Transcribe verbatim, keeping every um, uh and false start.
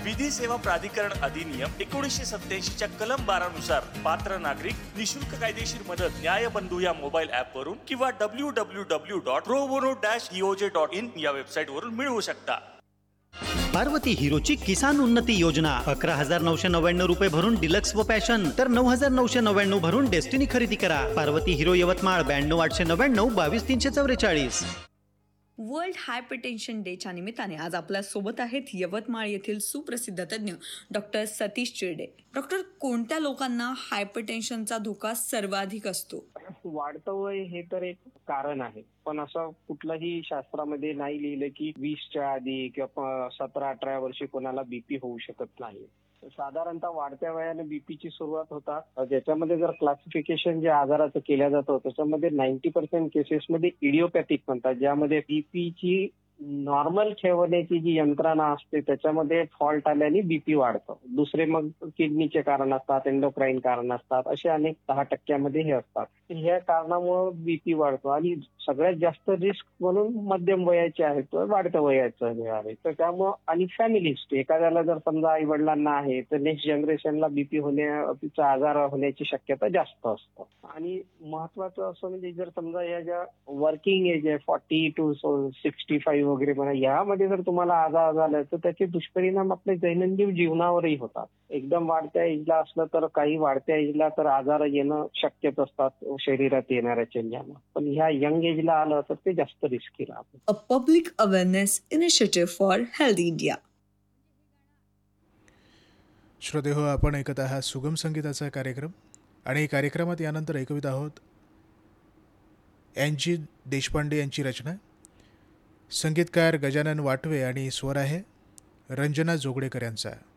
विधी सेवा प्राधिकरण अधिनियम एकोणीसशे सत्याऐंशी च्या कलम बारा नुसार पात्र नागरिक निशुल्क कायदेशीर मदत न्यायबंधू या मोबाईल ऍप वरून किंवा W W W dot pro bono dash DOJ dot in या वेबसाईट वरून मिळवू शकता. पार्वती हिरोची किसान उन्नती योजना अकरा हजार नऊशे नव्याण्णव रुपये भरून डिलक्स व पॅशन तर नऊ हजार नऊशे नव्याण्णव भरून डेस्टिनी खरेदी करा. पार्वती हिरो यवतमाळ ब्याण्णव आठशे नव्याण्णव बावीस तीनशे चौवेचाळीस. वर्ल्ड हायपरटेन्शन डेच्या निमित्ताने आज आपल्या सोबत आहेत यवतमाळ येथील सुप्रसिद्ध तज्ज्ञ डॉक्टर सतीश चिरडे. डॉक्टर, कोणत्या लोकांना हायपरटेन्शनचा धोका सर्वाधिक असतो? वाढतं वय हे तर एक कारण आहे, पण असं कुठलंही शास्त्रामध्ये नाही लिहिलं की वीसच्या आधी किंवा सतरा अठरा वर्षी कोणाला बीपी होऊ शकत नाही. साधारणतः वाढत्या वयाने बीपीची सुरुवात होतात. ज्याच्यामध्ये जर क्लासिफिकेशन जे आजाराचं केलं जातं त्याच्यामध्ये नाईन्टी पर्सेंट केसेसमध्ये इडिओपॅथिक म्हणतात, ज्यामध्ये बीपीची नॉर्मल ठेवण्याची जी यंत्रणा असते त्याच्यामध्ये फॉल्ट आल्याने बीपी वाढतं. दुसरे मग किडनीचे कारण असतात, एंडोक्राईन कारण असतात, असे अनेक दहा टक्क्यामध्ये हे असतात. ह्या कारणामुळे बीपी वाढतो आणि सगळ्यात जास्त रिस्क म्हणून मध्यम वयाचे आहेत, वाढत्या वयाचं हे आहे. तर त्यामुळं आणि फॅमिली हिस्ट्री एखाद्याला जर समजा आई वडिलांना आहे तर नेक्स्ट जनरेशनला बीपी होण्याचा आजार होण्याची शक्यता जास्त असतं. आणि महत्वाचं असं म्हणजे जर समजा या ज्या वर्किंग एज आहे फॉर्टी टू सिक्स्टी फाईव्ह वगैरे म्हणा, यामध्ये जर तुम्हाला आजार झाला तर त्याचे दुष्परिणाम आपल्या दैनंदिन जीवनावरही होतात. एकदम वाढत्या एजला असलं तर काही वाढत्या एजला तर आजार येणं शक्यच असतात शरीरात येणाऱ्या चेंजांना, पण ह्या यंग एजला आलं तर ते जास्त रिस्की राहतं. A public awareness initiative for healthy India. श्रोतेहो, आपण ऐकत आहात सुगम संगीताचा कार्यक्रम आणि कार्यक्रमात यानंतर ऐकवित आहोत एन जी देशपांडे यांची रचना. संगीतकार गजानन वाटवे आणि स्वर आहे रंजना जोगळेकर यांचा.